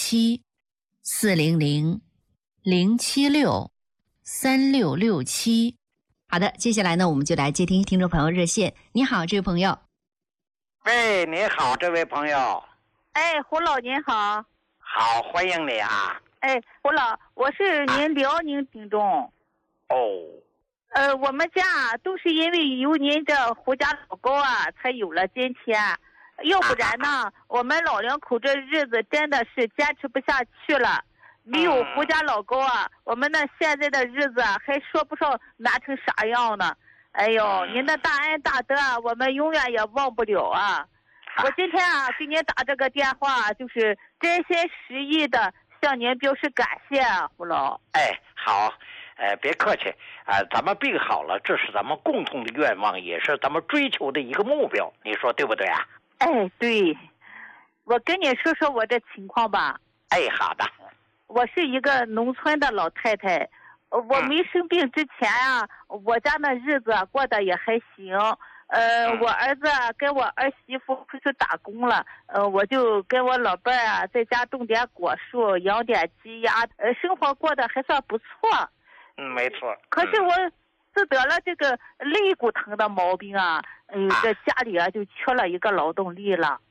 400-076-3667。好的，接下来呢，我们就来接听听众朋友热线。你好，这位朋友。 喂，你好，这位朋友。 哎，胡老您好。 好，欢迎你啊。 哎，胡老，我是您辽宁听众。我们家都是因为有您这胡家老高啊，才有了今天。要不然呢，我们老两口这日子真的是坚持不下去了。没有胡家老高啊，我们那现在的日子还说不上难成啥样呢。哎呦，您的大恩大德啊，我们永远也忘不了啊。我今天啊给您打这个电话，就是真心实意的向您表示感谢啊，胡老。 哎，好，别客气啊，咱们病好了，这是咱们共同的愿望，也是咱们追求的一个目标，你说对不对啊？ 哎，对。我跟你说说我这情况吧。 哎，好的。 我是一个农村的老太太，我没生病之前啊，我家那日子过得也还行。我儿子跟我儿媳妇出去打工了，我就跟我老伴啊在家种点果树，养点鸡鸭，生活过得还算不错。 没错。 可是我自得了这个肋骨疼的毛病啊，这家里啊就缺了一个劳动力了。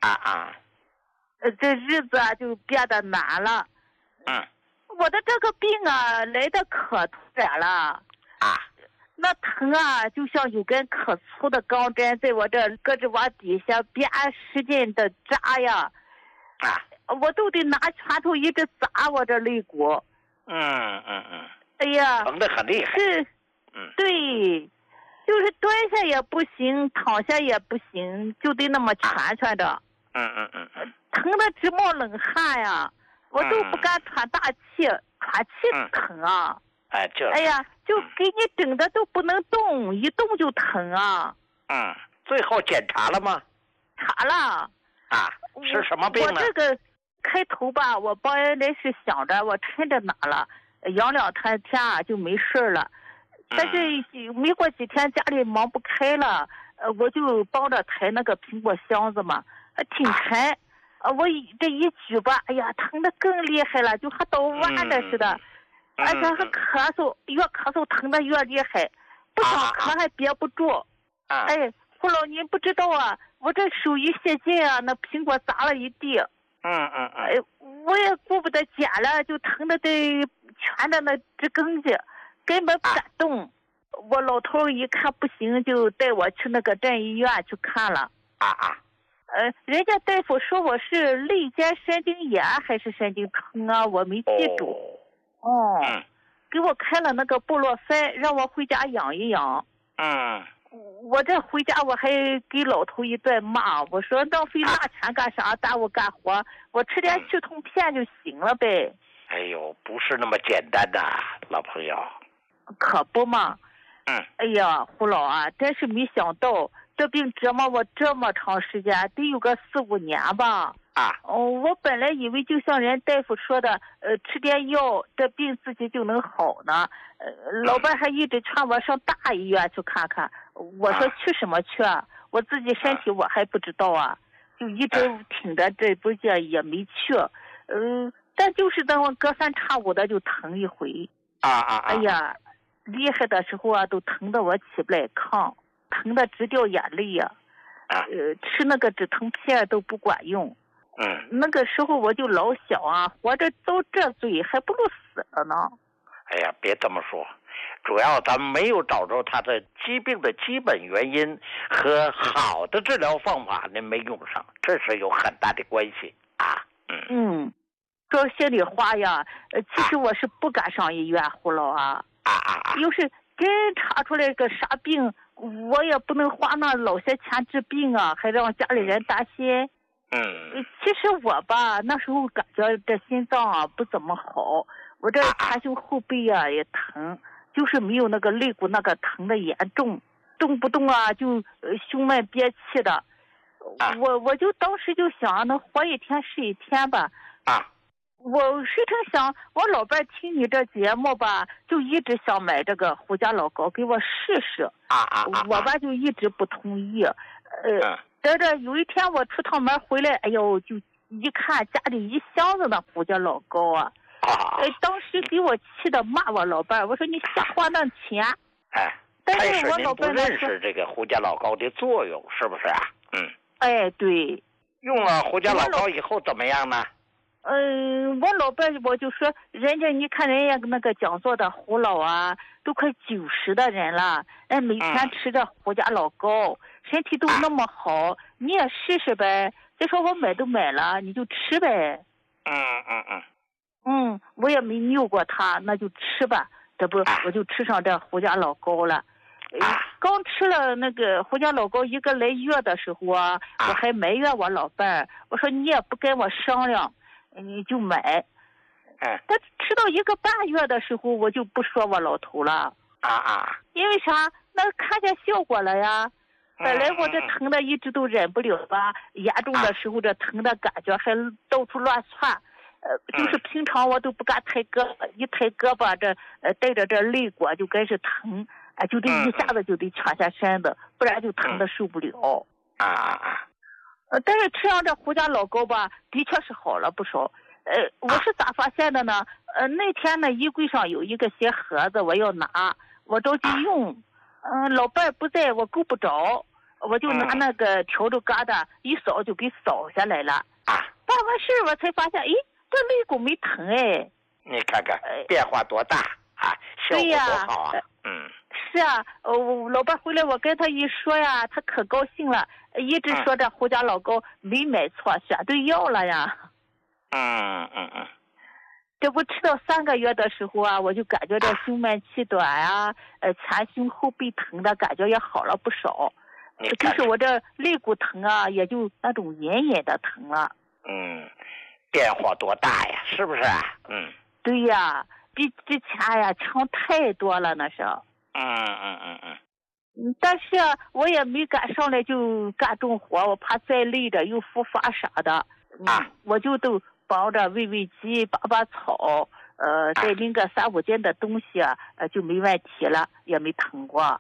这日子啊就变得难了。我的这个病啊来的可突然了。那疼啊就像有根可粗的钢针在我这胳肢窝底下边使劲的扎呀。我都得拿拳头一直砸我这肋骨。哎呀， 疼得很厉害。 是，对，就是蹲下也不行，躺下也不行，就得那么蜷着。疼得直冒冷汗呀。我都不敢喘大气，喘气疼啊。哎呀，就给你整的都不能动，一动就疼啊。 最后检查了吗？ 查了。 是什么病呢？ 我这个开头吧，我本来是想着我趁着拿了，养2-3天啊就没事了。但是没过几天家里忙不开了，我就帮着抬那个苹果箱子嘛，挺沉。我这一举吧，哎呀，疼得更厉害了，就和捣弯的似的。而且还咳嗽，越咳嗽疼得越厉害，不想咳还憋不住。哎，胡老您不知道啊，我这手一泄劲啊，那苹果砸了一地。哎，我也顾不得捡了，就疼得得蜷着那直更劲，根本不敢动。我老头一看不行，就带我去那个镇医院去看了。人家大夫说我是肋间神经炎还是神经疼啊，我没记住。给我开了那个布洛芬，让我回家养一养。我这回家我还给老头一顿骂，我说浪费大钱干啥，耽误干活，我吃点去痛片就行了呗。 哎呦，不是那么简单的，老朋友。 可不嘛。哎呀，胡老啊，真是没想到这病折磨我这么长时间，得有个4-5年吧。我本来以为就像人大夫说的，吃点药这病自己就能好呢。老伴还一直劝我上大医院去看看，我说去什么去啊？我自己身体我还不知道啊，就一直挺着这不劲也没去。但就是等我隔3差5的就疼一回。哎呀，厉害的时候啊，都疼得我起不来炕，疼得直掉眼泪呀。吃那个止疼片都不管用。那个时候我就老想啊，活着到这岁还不如死了呢。 哎呀，别这么说，主要咱们没有找着他的疾病的基本原因和好的治疗方法，您没用上，这是有很大的关系啊。 说心里话呀，其实我是不敢上医院，胡老啊。要是真查出来个啥病，我也不能花那老些钱治病啊，还让家里人担心。其实我吧，那时候感觉这心脏啊不怎么好，我这前胸后背啊也疼，就是没有那个肋骨那个疼的严重，动不动啊就胸闷憋气的。我就当时就想，能活一天是一天吧。我谁成想，我老伴听你这节目吧，就一直想买这个胡家老膏给我试试。我吧就一直不同意。这有一天我出趟门回来，哎呦，就一看家里一箱子的胡椒老膏啊，当时给我气的骂我老伴儿，我说你瞎花那钱。但是我老伴儿不认识这个胡椒老膏的作用，是不是啊？ 哎，对。 用了胡椒老膏以后怎么样呢？ 我老伴儿我就说，人家你看人家那个讲座的胡老啊，都快90的人了，每天吃着胡椒老膏，身体都那么好，你也试试呗。再说我买都买了，你就吃呗。我也没拗过他，那就吃吧。这不，我就吃上这胡椒老膏了。刚吃了那个胡椒老膏1个来月的时候啊，我还埋怨我老伴儿，我说你也不跟我商量，你就买。但吃到1个半月的时候，我就不说我老头了。因为啥？那看见效果了呀。本来我这疼的一直都忍不了吧，严重的时候这疼的感觉还到处乱窜。就是平常我都不敢抬胳膊，一抬胳膊这带着这肋骨就开始疼，就这一下子就得抢下身子，不然就疼的受不了。但是吃上这胡椒老膏吧，的确是好了不少。我是咋发现的呢？那天呢，衣柜上有一个小盒子，我要拿，我着急用，老伴儿不在，我够不着，我就拿那个笤帚疙瘩一扫就给扫下来了。办完事我才发现，这肋骨没疼哎。 你看看变化多大啊，效果多好啊。 是啊，我老伴回来我跟他一说呀，他可高兴了，一直说这胡椒老膏没买错，选对药了呀。这不吃到3个月的时候啊，我就感觉这胸闷气短啊，前胸后背疼的感觉也好了不少。就是我这肋骨疼啊，也就那种隐隐的疼了。 变化多大呀，是不是啊？ 对呀，比之前呀强太多了，那是。但是我也没敢上来就干重活，我怕再累着又复发啥的。我就都帮着喂喂鸡，拔拔草，再拎个3、5斤的东西啊，就没问题了，也没疼过。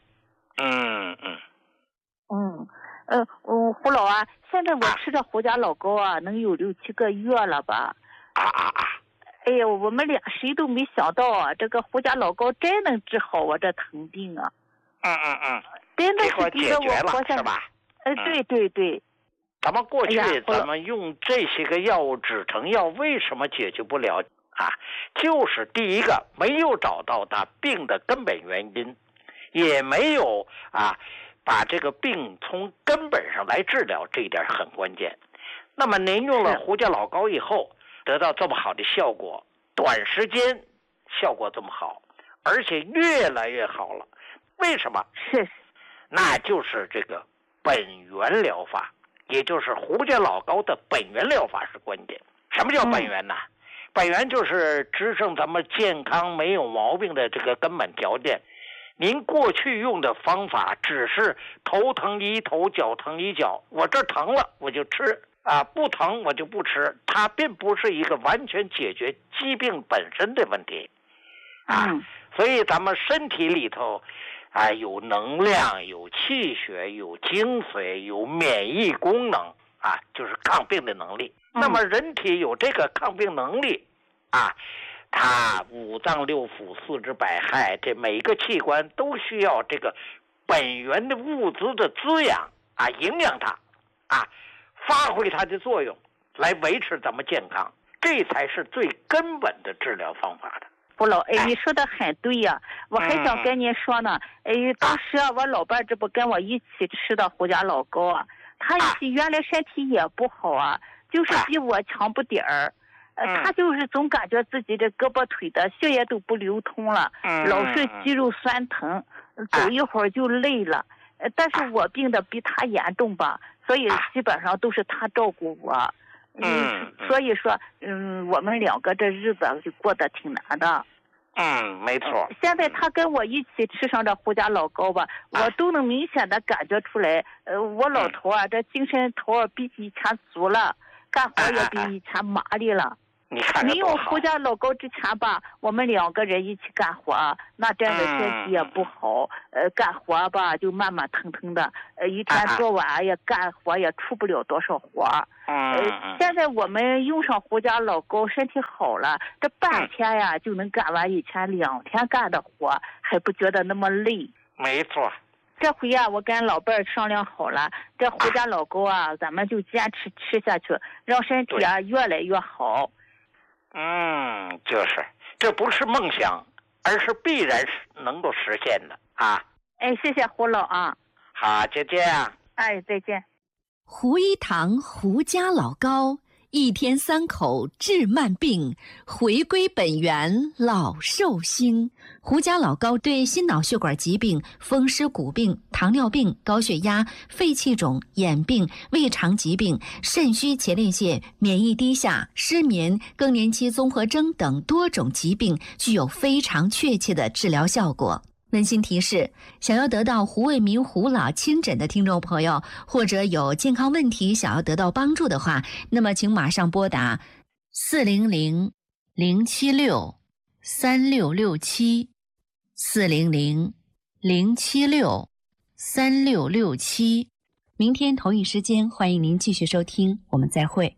胡老啊，现在我吃着胡椒老膏啊，能有6、7个月了吧？哎呀，我们俩谁都没想到啊，这个胡椒老膏真能治好我这疼病啊！真的是给了我活下来。对。 咱们过去咱们用这些个药物止疼药，为什么解决不了啊？就是第一个没有找到它病的根本原因，也没有把这个病从根本上来治疗，这一点很关键。那么您用了胡椒老膏以后，得到这么好的效果，短时间效果这么好，而且越来越好了，为什么？那就是这个本源疗法，也就是胡椒老膏的本源疗法是关键。什么叫本源呢？本源就是支撑咱们健康没有毛病的这个根本条件。您过去用的方法只是头疼一头，脚疼一脚，我这疼了我就吃不疼我就不吃，它并不是一个完全解决疾病本身的问题所以咱们身体里头有能量，有气血，有精髓，有免疫功能就是抗病的能力。那么人体有这个抗病能力它五脏六腑、四肢百骸，这每个器官都需要这个本源的物质的滋养营养它发挥它的作用，来维持咱们健康，这才是最根本的治疗方法的。 胡老，你说的很对呀，我还想跟您说呢。当时我老伴这不跟我一起吃的胡椒老膏他原来身体也不好就是比我强不点儿。他就是总感觉自己这胳膊腿的血液都不流通了，老是肌肉酸疼，走一会儿就累了。但是我病的比他严重吧，所以基本上都是他照顾我。所以说，我们2个这日子就过得挺难的。 没错。 现在他跟我一起吃上这胡椒老膏吧，我都能明显的感觉出来，我老头这精神头比以前足了，干活也比以前麻利了。 你看没有胡家老高之前吧，我们2个人一起干活，那阵子天气也不好，干活吧就慢慢腾腾的，一天做完也干活也出不了多少活。现在我们用上胡家老高，身体好了，这半天呀就能干完以前2天干的活，还不觉得那么累。 没错。 这回呀，我跟老伴儿商量好了，这胡家老高啊，咱们就坚持吃下去，让身体啊越来越好。 就是这不是梦想，而是必然能够实现的啊！ 哎，谢谢胡老啊。 好，就这样。 哎，再见。 胡一堂胡家老高，1天3口治慢病，回归本源老寿星。胡家老高对心脑血管疾病、风湿骨病、糖尿病、高血压、肺气肿、眼病、胃肠疾病、肾虚前列腺、免疫低下、失眠、更年期综合征等多种疾病具有非常确切的治疗效果。温馨提示：想要得到胡卫民胡老亲诊的听众朋友，或者有健康问题想要得到帮助的话，那么请马上拨打400-076-3667 400-076-3667。明天同一时间，欢迎您继续收听，我们再会。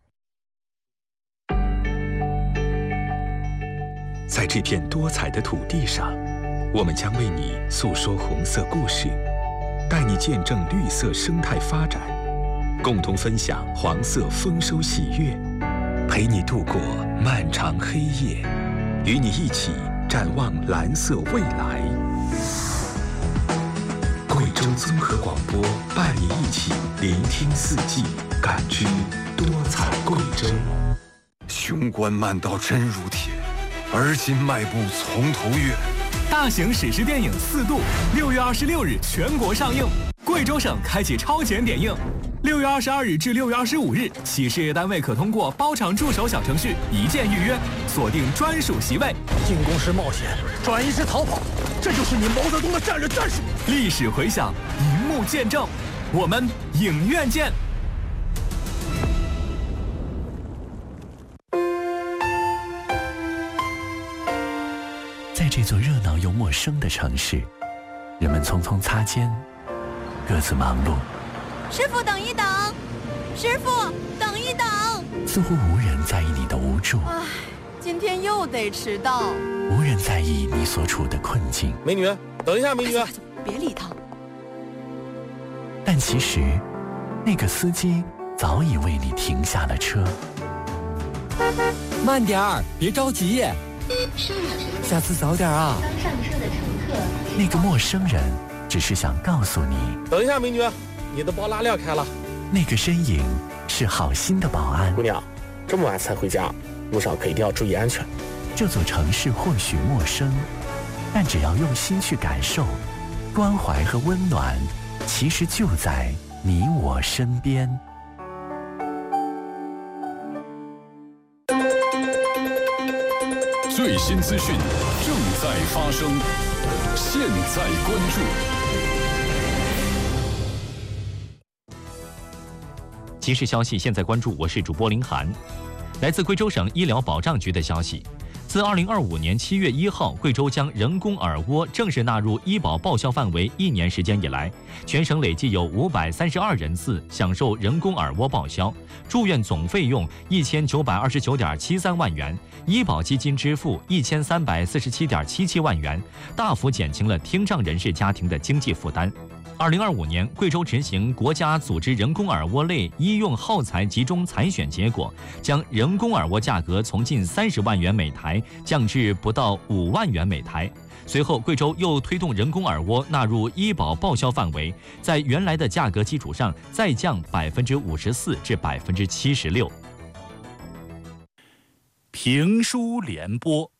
在这片多彩的土地上，我们将为你诉说红色故事，带你见证绿色生态发展，共同分享黄色丰收喜悦，陪你度过漫长黑夜，与你一起展望蓝色未来。贵州综合广播伴你一起聆听四季，感知多彩贵州。 雄关漫道真如铁，而今迈步从头越。 大型史诗电影《四渡》6月26日全国上映，贵州省开启超前点映。6月22日至6月25日，企事业单位可通过包场助手小程序一键预约，锁定专属席位。 进攻时冒险，转移时逃跑，这就是你毛泽东的战略战术。 历史回响，荧幕见证，我们影院见。 在这座热闹又陌生的城市，人们匆匆擦肩，各自忙碌。 师傅，等一等！师傅，等一等！ 似乎无人在意你的无助。 唉，今天又得迟到。 无人在意你所处的困境。 美女，等一下，美女！ 别理他。 但其实，那个司机早已为你停下了车。 慢点儿，别着急。下次早点啊！ 刚上车的乘客， 那个陌生人只是想告诉你， 等一下，美女，你的包拉链开了。 那个身影是好心的保安。 姑娘，这么晚才回家，路上可一定要注意安全。 这座城市或许陌生，但只要用心去感受，关怀和温暖其实就在你我身边。 最新资讯正在发生，现在关注。 即时消息，现在关注，我是主播林涵。来自贵州省医疗保障局的消息，自2025年7月1号，贵州将人工耳蜗正式纳入医保报销范围1年时间以来，全省累计有532人次享受人工耳蜗报销，住院总费用1929.73万元，医保基金支付1347.77万元，大幅减轻了听障人士家庭的经济负担。2025年，贵州执行国家组织人工耳蜗类医用耗材集中采选结果，将人工耳蜗价格从近30万元每台降至不到5万元每台。随后，贵州又推动人工耳蜗纳入医保报销范围，在原来的价格基础上再降54%至76%。 评书联播。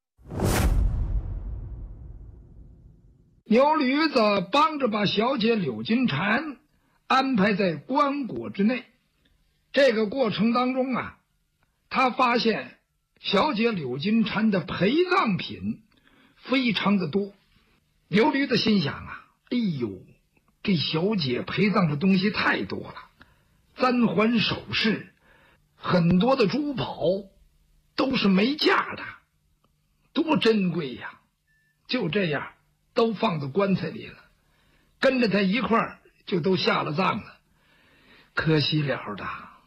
牛驴子帮着把小姐柳金蝉安排在棺椁之内。这个过程当中啊，他发现小姐柳金蝉的陪葬品非常的多。牛驴子心想啊，哎呦，这小姐陪葬的东西太多了，簪环首饰，很多的珠宝， 都是没价的，多珍贵呀！就这样，都放到棺材里了，跟着他一块儿就都下了葬了。可惜了的，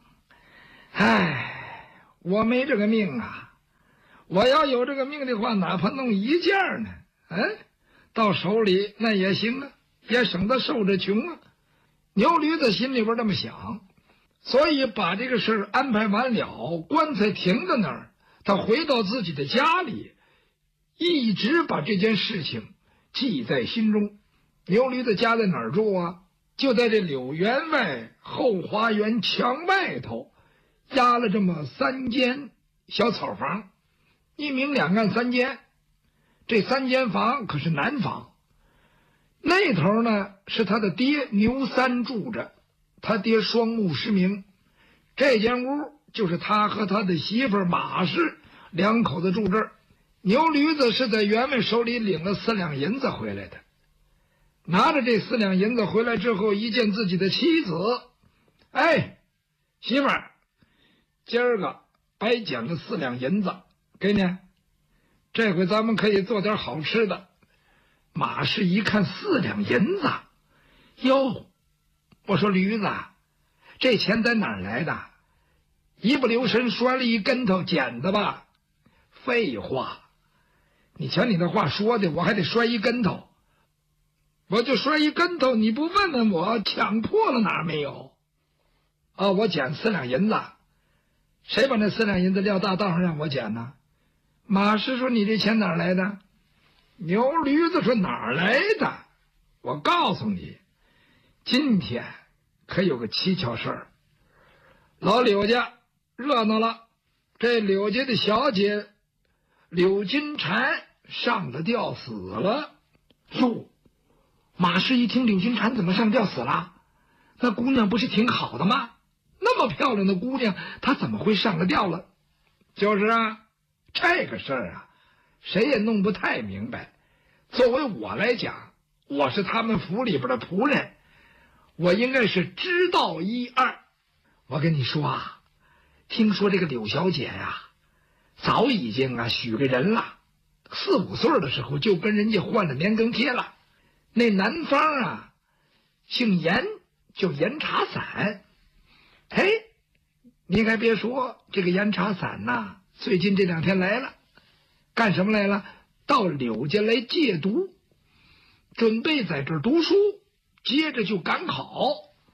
唉，我没这个命啊！我要有这个命的话，哪怕弄一件呢，到手里那也行啊，也省得受着穷啊。牛驴子心里边这么想，所以把这个事儿安排完了，棺材停在那儿，他回到自己的家里，一直把这件事情记在心中。牛驴子家在哪儿住啊？就在这柳园外后花园墙外头，压了这么3间小草房，1明2暗3间。这3间房可是南房，那头呢是他的爹牛三住着，他爹双目失明。这间屋就是他和他的媳妇马氏2口子住这儿。牛驴子是在员外手里领了4两银子回来的，拿着这4两银子回来之后，一见自己的妻子，媳妇儿，今儿个白捡了4两银子给你，这回咱们可以做点好吃的。马氏一看4两银子，哟，我说驴子，这钱在哪儿来的？一不留神摔了一跟头捡的吧？废话，你瞧你的话说的，我还得摔一跟头，我就摔一跟头，你不问问我抢破了哪儿没有？我捡4两银子，谁把那4两银子撂大道上让我捡呢？马氏说你这钱哪儿来的？牛驴子说哪儿来的？我告诉你，今天可有个蹊跷事儿。老柳家热闹了，这柳家的小姐柳金蝉上了吊死了。哟，马氏一听柳金蝉怎么上吊死了？那姑娘不是挺好的吗？那么漂亮的姑娘，她怎么会上了吊了？就是啊，这个事儿啊，谁也弄不太明白。作为我来讲，我是他们府里边的仆人，我应该是知道一二。我跟你说啊，听说这个柳小姐呀，早已经许个人了，4、5岁的时候就跟人家换了年羹贴了。那男方姓严，叫严茶伞。你还别说，这个严茶伞最近这2天来了，干什么来了？到柳家来借读，准备在这儿读书，接着就赶考。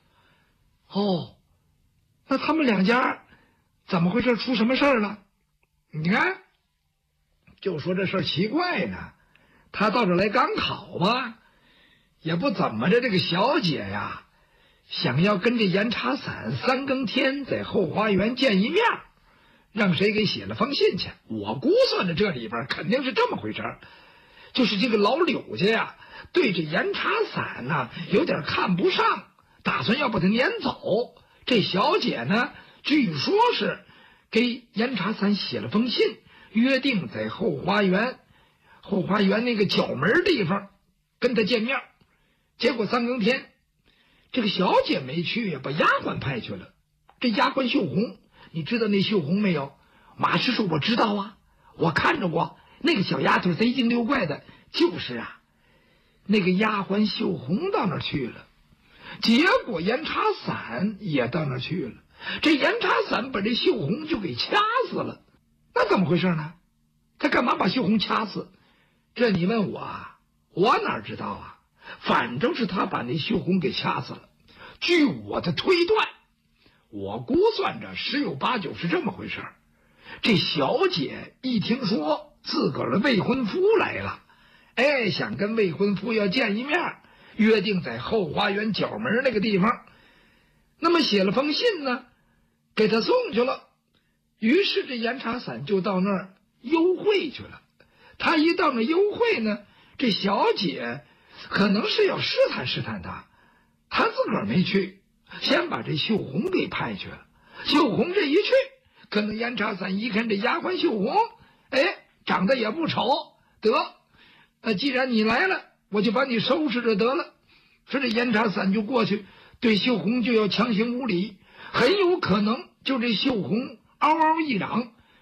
那他们2家怎么回事？出什么事儿了？你看，就说这事儿奇怪呢。他到这儿来赶考吧，也不怎么着。这个小姐呀，想要跟这严茶伞3更天在后花园见一面，让谁给写了封信去。我估算着这里边肯定是这么回事儿，就是这个老柳家呀，对这严茶伞有点看不上，打算要把他撵走。这小姐呢，据说是给严茶伞写了封信，约定在后花园那个角门地方跟他见面。结果3更天，这个小姐没去呀，把丫鬟派去了。这丫鬟秀红，你知道那秀红没有？马氏说我知道啊，我看着过，那个小丫头贼精溜怪的。就是那个丫鬟秀红到那儿去了，结果严茶伞也到那儿去了。这严茶伞把这秀红就给掐死了。那怎么回事呢？他干嘛把秀红掐死？这你问我我哪知道啊？反正是他把那秀红给掐死了。据我的推断，我估算着10有8九是这么回事。这小姐一听说自个儿的未婚夫来了，想跟未婚夫要见一面，约定在后花园角门那个地方。那么写了封信呢，给他送去了。于是这严茶伞就到那儿幽会去了。他一到那幽会呢，这小姐可能是要试探试探他，他自个儿没去，先把这秀红给派去了。秀红这一去，可能严茶伞一看这丫鬟秀红，长得也不丑，既然你来了，我就把你收拾着得了。说这严茶伞就过去，对秀红就要强行无礼，很有可能就这秀红嗷嗷一嚷，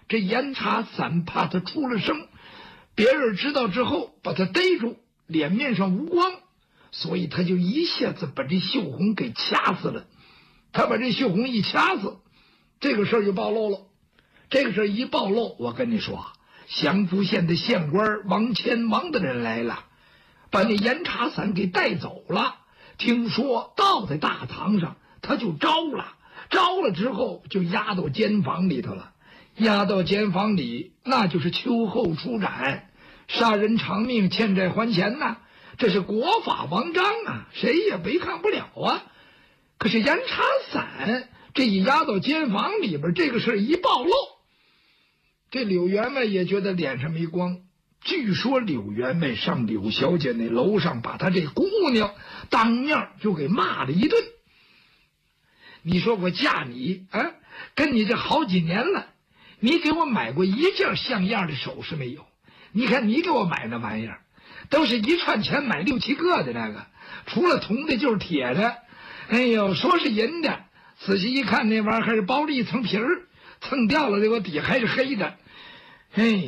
这严查伞怕他出了声，别人知道之后把他逮住，脸面上无光，所以他就一下子把这秀红给掐死了。他把这秀红一掐死，这个事儿就暴露了。这个事儿一暴露，我跟你说，祥福县的县官王千王的人来了，把那严查伞给带走了。听说到在大堂上，他就招了之后就押到监房里头了。押到监房里，那就是秋后出斩，杀人偿命，欠债还钱呐，这是国法王章啊，谁也违抗不了啊。可是严查伞这一押到监房里边，这个事一暴露，这柳员外也觉得脸上没光。据说柳员外上柳小姐那楼上，把她这姑娘当面就给骂了一顿。你说我嫁你啊，跟你这好几年了，你给我买过一件像样的首饰没有？你看你给我买那玩意儿，都是一串钱买6、7个的那个，除了铜的就是铁的。哎呦，说是银的，仔细一看那玩意儿还是包了一层皮儿，蹭掉了，这个底还是黑的。哎。